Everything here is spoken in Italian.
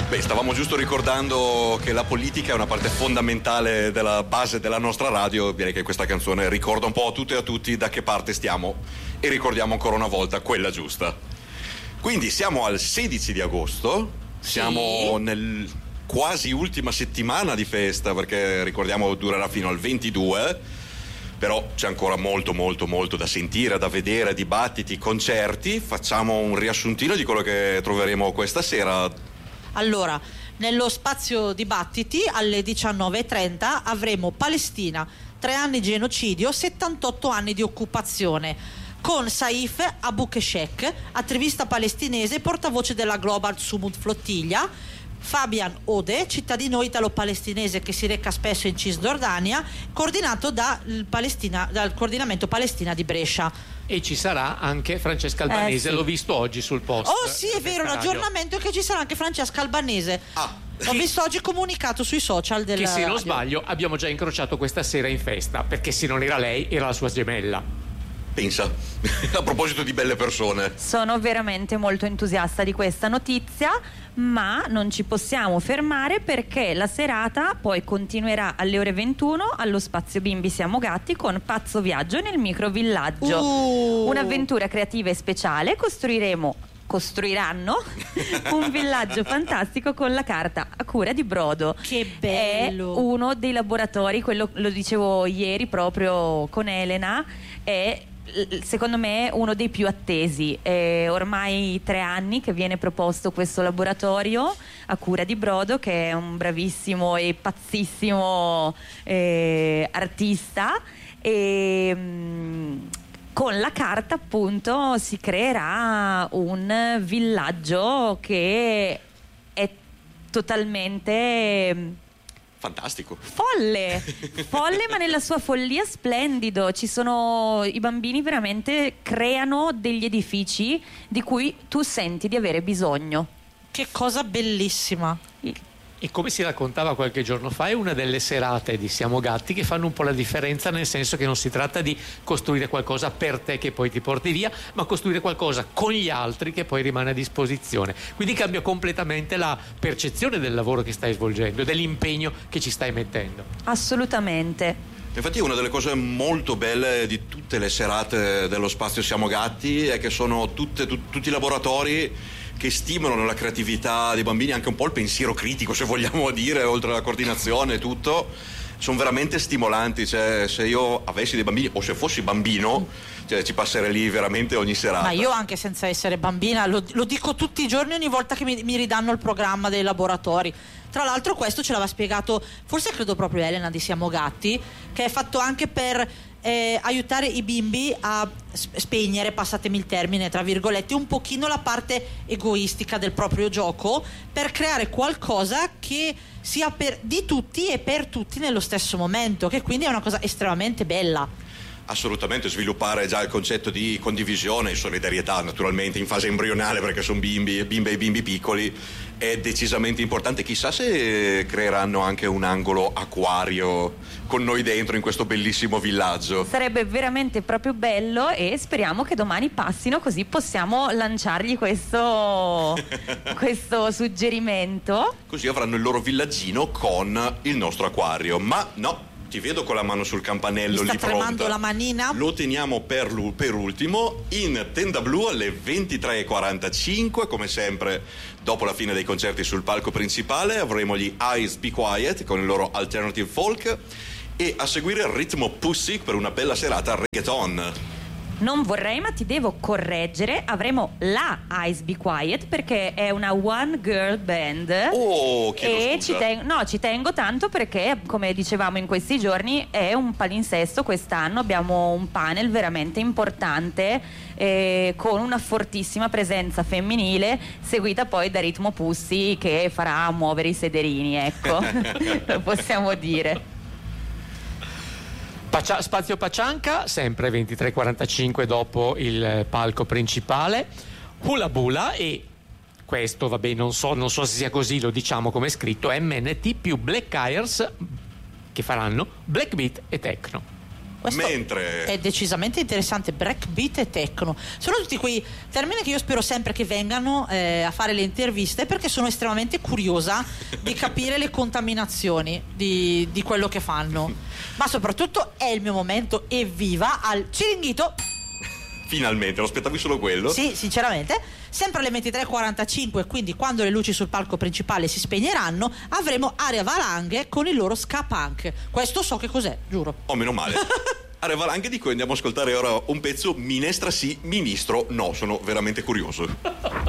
Beh, stavamo giusto ricordando che la politica è una parte fondamentale della base della nostra radio. Direi che questa canzone ricorda un po' a tutte e a tutti da che parte stiamo e ricordiamo ancora una volta quella giusta. Quindi siamo al 16 di agosto, siamo nel quasi ultima settimana di festa, perché ricordiamo durerà fino al 22, però c'è ancora molto da sentire, da vedere, dibattiti, concerti. Facciamo un riassuntino di quello che troveremo questa sera. Allora, nello spazio dibattiti alle 19:30 avremo Palestina, 3 anni di genocidio, 78 anni di occupazione, con Saif Aboukeshek, attivista palestinese, portavoce della Global Sumud Flottiglia, Fabian Ode, cittadino italo-palestinese che si reca spesso in Cisgiordania, coordinato dal coordinamento Palestina di Brescia. E ci sarà anche Francesca Albanese, sì. L'ho visto oggi sul post. Oh sì, è vero, l'aggiornamento è che ci sarà anche Francesca Albanese. L'ho visto oggi comunicato sui social della che se non radio. sbaglio abbiamo già incrociato questa sera in festa, perché se non era lei era la sua gemella. Pensa, a proposito di belle persone. Sono veramente molto entusiasta di questa notizia, ma non ci possiamo fermare perché la serata poi continuerà alle ore 21 allo Spazio Bimbi Siamo Gatti con Pazzo Viaggio nel microvillaggio. Un'avventura creativa e speciale. Costruiranno un villaggio fantastico con la carta a cura di Brodo. Che bello! È uno dei laboratori, quello lo dicevo ieri proprio con Elena, è secondo me uno dei più attesi. È ormai 3 anni che viene proposto questo laboratorio a cura di Brodo, che è un bravissimo e pazzissimo artista, e con la carta appunto si creerà un villaggio che è totalmente fantastico, folle ma nella sua follia splendido. I bambini veramente creano degli edifici di cui tu senti di avere bisogno. Che cosa bellissima. E come si raccontava qualche giorno fa, è una delle serate di Siamo Gatti che fanno un po' la differenza, nel senso che non si tratta di costruire qualcosa per te che poi ti porti via, ma costruire qualcosa con gli altri che poi rimane a disposizione. Quindi cambia completamente la percezione del lavoro che stai svolgendo e dell'impegno che ci stai mettendo. Assolutamente. Infatti una delle cose molto belle di tutte le serate dello Spazio Siamo Gatti è che sono tutti laboratori che stimolano la creatività dei bambini, anche un po' il pensiero critico, se vogliamo dire, oltre alla coordinazione e tutto. Sono veramente stimolanti. Cioè, se io avessi dei bambini o se fossi bambino, cioè, ci passerei lì veramente ogni serata. Ma io anche senza essere bambina lo dico tutti i giorni, ogni volta che mi ridanno il programma dei laboratori. Tra l'altro questo ce l'aveva spiegato, forse credo proprio Elena di Siamo Gatti, che è fatto anche per aiutare i bimbi a spegnere, passatemi il termine, tra virgolette, un pochino la parte egoistica del proprio gioco, per creare qualcosa che sia di tutti e per tutti nello stesso momento, che quindi è una cosa estremamente bella. Assolutamente, sviluppare già il concetto di condivisione e solidarietà, naturalmente in fase embrionale, perché sono bimbe e bimbi piccoli, è decisamente importante. Chissà se creeranno anche un angolo acquario con noi dentro in questo bellissimo villaggio. Sarebbe veramente proprio bello e speriamo che domani passino, così possiamo lanciargli questo suggerimento. Così avranno il loro villaggino con il nostro acquario. Ma no, ti vedo con la mano sul campanello lì pronta. Sta tremando la manina. Lo teniamo per ultimo in Tenda Blu alle 23:45. Come sempre, dopo la fine dei concerti sul palco principale avremo gli Eyes Be Quiet con il loro alternative folk, e a seguire il Ritmo Pussy per una bella serata reggaeton. Non vorrei, ma ti devo correggere. Avremo la Eyes Be Quiet perché è una one girl band. Oh, e scusa. ci tengo tanto perché, come dicevamo in questi giorni, è un palinsesto quest'anno. Abbiamo un panel veramente importante con una fortissima presenza femminile, seguita poi da Ritmo Pussy che farà muovere i sederini, ecco. Lo possiamo dire. Spazio Pacianca, sempre 23:45 dopo il palco principale. Hula Bula, e questo vabbè, non so se sia così, lo diciamo come è scritto, MNT più Black Eyres, che faranno Black Beat e Techno. Questo Mentre è decisamente interessante. Breakbeat e techno sono tutti quei termini che io spero sempre che vengano a fare le interviste, perché sono estremamente curiosa di capire le contaminazioni di quello che fanno. Ma soprattutto è il mio momento, evviva al Ciringhito. finalmente, lo aspettavi solo quello? Sì, sinceramente. Sempre alle 23:45, quindi quando le luci sul palco principale si spegneranno, avremo Area Valanghe con il loro ska punk. Questo so che cos'è, giuro. Oh, meno male. Area Valanghe, di cui andiamo a ascoltare ora un pezzo. Minestra sì, ministro no. Sono veramente curioso.